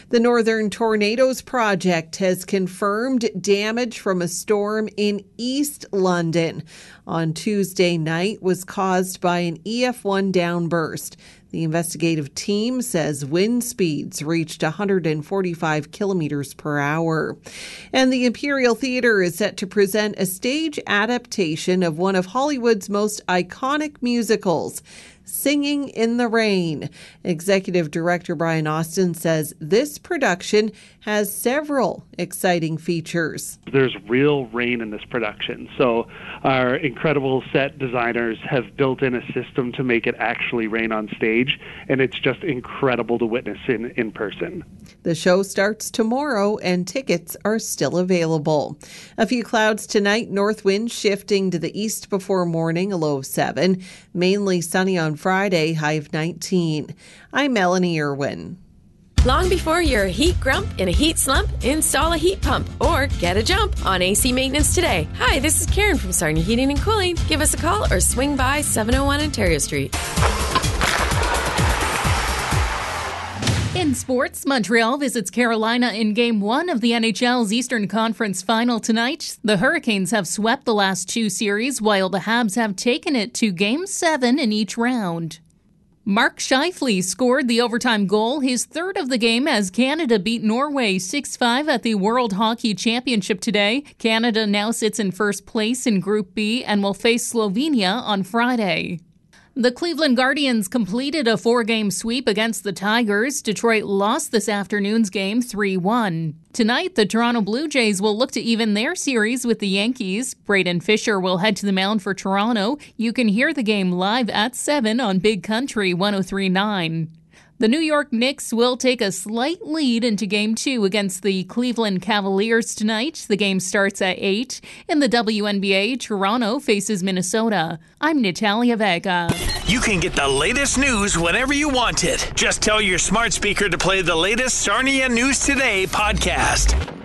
The Northern Tornadoes Project has confirmed damage from a storm in East London on Tuesday night was caused by an EF1 downburst. The investigative team says wind speeds reached 145 kilometers per hour. And the Imperial Theatre is set to present a stage adaptation of one of Hollywood's most iconic musicals, Singing in the Rain. Executive Director Brian Austin says this production has several exciting features. There's real rain in this production, so our incredible set designers have built in a system to make it actually rain on stage, and it's just incredible to witness in person. The show starts tomorrow and tickets are still available. A few clouds tonight, north winds shifting to the east before morning, a low of 7. Mainly sunny on Friday, high of 19. I'm Melanie Irwin. Long before you're a heat grump in a heat slump, install a heat pump or get a jump on AC maintenance today. Hi, this is Karen from Sarnia Heating and Cooling. Give us a call or swing by 701 Ontario Street. In sports, Montreal visits Carolina in Game 1 of the NHL's Eastern Conference Final tonight. The Hurricanes have swept the last 2 series, while the Habs have taken it to Game 7 in each round. Mark Scheifele scored the overtime goal, his third of the game, as Canada beat Norway 6-5 at the World Hockey Championship today. Canada now sits in first place in Group B and will face Slovenia on Friday. The Cleveland Guardians completed a 4-game sweep against the Tigers. Detroit lost this afternoon's game 3-1. Tonight, the Toronto Blue Jays will look to even their series with the Yankees. Braden Fisher will head to the mound for Toronto. You can hear the game live at 7 on Big Country 103.9. The New York Knicks will take a slight lead into Game 2 against the Cleveland Cavaliers tonight. The game starts at 8. In the WNBA, Toronto faces Minnesota. I'm Natalia Vega. You can get the latest news whenever you want it. Just tell your smart speaker to play the latest Sarnia News Today podcast.